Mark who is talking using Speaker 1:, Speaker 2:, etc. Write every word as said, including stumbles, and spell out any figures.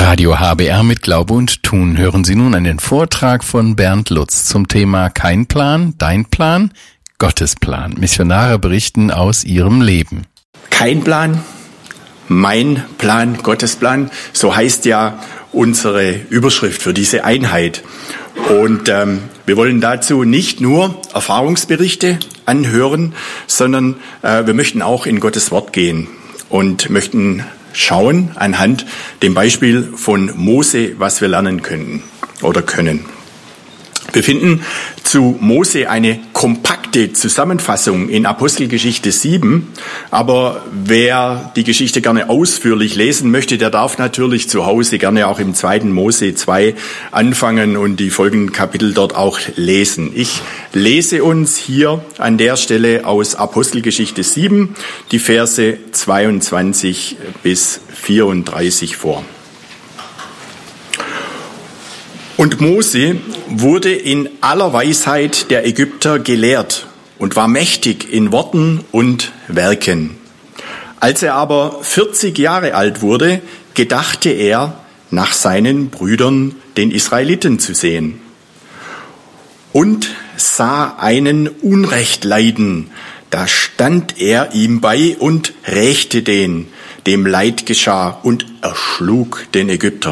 Speaker 1: Radio H B R mit Glaube und Tun. Hören Sie nun einen Vortrag von Bernd Lutz zum Thema Kein Plan, dein Plan, Gottes Plan. Missionare berichten aus ihrem Leben.
Speaker 2: Kein Plan, mein Plan, Gottes Plan, so heißt ja unsere Überschrift für diese Einheit. Und ähm, wir wollen dazu nicht nur Erfahrungsberichte anhören, sondern äh, wir möchten auch in Gottes Wort gehen und möchten schauen anhand dem Beispiel von Mose, was wir lernen können oder können. Wir finden zu Mose eine kompakte Zusammenfassung in Apostelgeschichte sieben, aber wer die Geschichte gerne ausführlich lesen möchte, der darf natürlich zu Hause gerne auch im zweiten Mose zwei anfangen und die folgenden Kapitel dort auch lesen. Ich lese uns hier an der Stelle aus Apostelgeschichte sieben die Verse zweiundzwanzig bis vierunddreißig vor. Und Mose wurde in aller Weisheit der Ägypter gelehrt und war mächtig in Worten und Werken. Als er aber vierzig Jahre alt wurde, gedachte er, nach seinen Brüdern, den Israeliten, zu sehen. Und sah einen Unrecht leiden. Da stand er ihm bei und rächte den, dem Leid geschah, und erschlug den Ägypter.